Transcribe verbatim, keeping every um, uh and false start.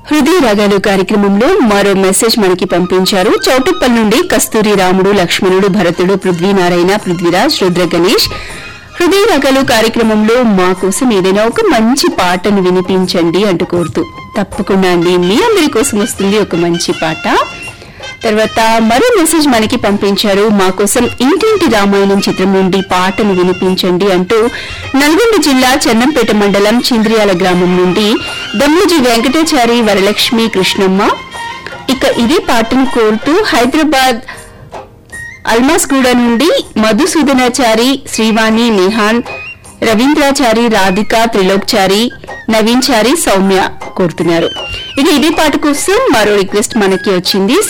హృదయ రాగాలు కార్యక్రమంలో మరో మెసేజ్ మనకి పంపించారు. చౌటుప్పల్ నుండి కస్తూరి రాముడు, లక్ష్మణుడు, భరతుడు, పృథ్వీనారాయణ, పృథ్వీరాజ్, రుద్ర గణేష్. హృదయ రాగాలు కార్యక్రమంలో మా కోసం ఏదైనా ఒక మంచి పాటను వినిపించండి అంటూ కోరుతూ, తప్పకుండా అండి, మీ అందరి కోసం వస్తుంది ఒక మంచి పాట. తర్వాత మరో మెసేజ్ మనకి పంపించారు. మా కోసం ఇంటింటి రామాయణం చిత్రం నుండి పాటను వినిపించండి అంటూ నల్గొండ జిల్లా చెన్నంపేట మండలం చింద్రియాల గ్రామం నుండి దమ్ముజి వెంకటాచారి, వరలక్ష్మి, కృష్ణమ్మ. ఇక ఇదే పాటను కోరుతూ హైదరాబాద్ అల్మాస్గూడ నుండి మధుసూదనాచారి, శ్రీవాణి, నిహాన్, రవీంద్రాచారి, రాధిక, త్రిలోక్చారి, నవీన్ చారి, సౌమ్య కోరుతున్నారు. ఇక ఇదే పాట కోసం మరో రిక్వెస్ట్ మనకి వచ్చింది.